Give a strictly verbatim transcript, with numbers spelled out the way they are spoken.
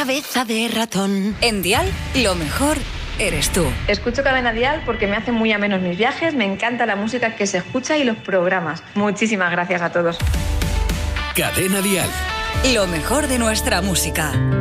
cabeza de ratón. En Dial, lo mejor eres tú. Escucho Cadena Dial porque me hace muy amenos mis viajes, me encanta la música que se escucha y los programas. Muchísimas gracias a todos. Cadena Dial. Lo mejor de nuestra música.